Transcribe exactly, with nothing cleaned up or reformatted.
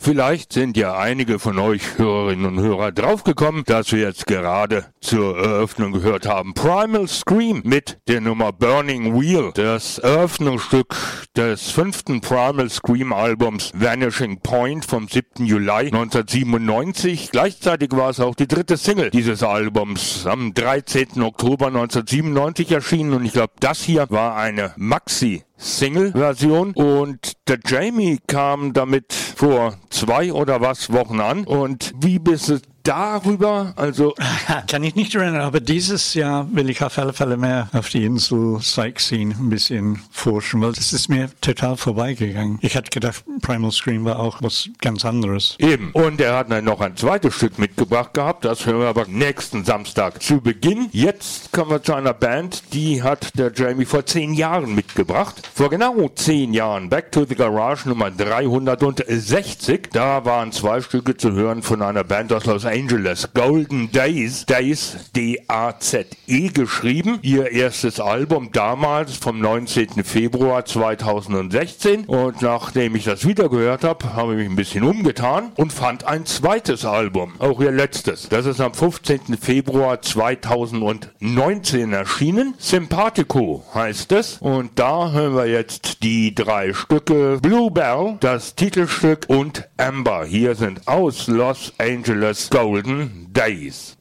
Vielleicht sind ja einige von euch Hörerinnen und Hörer draufgekommen, dass wir jetzt gerade zur Eröffnung gehört haben Primal Scream mit der Nummer Burning Wheel, das Eröffnungsstück des fünften Primal Scream Albums Vanishing Point vom siebten Juli neunzehnhundertsiebenundneunzig. Gleichzeitig war es auch die dritte Single dieses Albums, am dreizehnten Oktober neunzehnhundertsiebenundneunzig erschienen, und ich glaube, das hier war eine Maxi Single-Version, und der Jamie kam damit vor zwei oder was Wochen an. Und wie bist du darüber? Also kann ich nicht erinnern, aber dieses Jahr will ich auf alle Fälle mehr auf die Insel Sightseeing ein bisschen forschen, weil das ist mir total vorbeigegangen. Ich hätte gedacht, Primal Scream war auch was ganz anderes. Eben. Und er hat dann noch ein zweites Stück mitgebracht gehabt, das hören wir aber nächsten Samstag zu Beginn. Jetzt kommen wir zu einer Band, die hat der Jamie vor zehn Jahren mitgebracht. Vor genau zehn Jahren, Back to the Garage Nummer dreihundertsechzig. Da waren zwei Stücke zu hören von einer Band aus Los Angeles, Golden Days, Days, D A Z E geschrieben. Ihr erstes Album damals vom neunzehnten Februar zweitausendsechzehn. Und nachdem ich das wieder gehört habe, habe ich mich ein bisschen umgetan und fand ein zweites Album, auch ihr letztes. Das ist am fünfzehnten Februar zweitausendneunzehn erschienen. Sympathico heißt es. Und da hören wir jetzt die drei Stücke Bluebell, das Titelstück, und Amber. Hier sind aus Los Angeles Golden Days.